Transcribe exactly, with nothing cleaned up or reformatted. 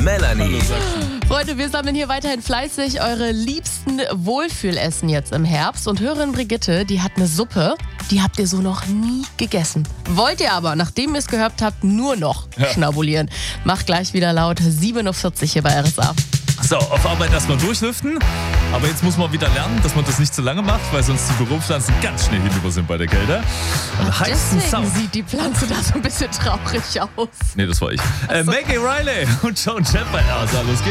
Melanie. Freunde, wir sammeln hier weiterhin fleißig eure liebsten Wohlfühlessen jetzt im Herbst. Und Hörerin Brigitte, die hat eine Suppe, die habt ihr so noch nie gegessen. Wollt ihr aber, nachdem ihr es gehört habt, nur noch Ja. schnabulieren. Macht gleich wieder laut, sieben Uhr vierzig hier bei R S A. So, auf Arbeit erstmal durchlüften. Aber jetzt muss man wieder lernen, dass man das nicht zu lange macht, weil sonst die Büropflanzen ganz schnell hinüber sind bei der Kälte. Und heißen Sau. Deswegen sieht die Pflanze da so ein bisschen traurig aus. Nee, das war ich. Äh, Maggie Riley und Joan Jett bei R S A. Los geht's.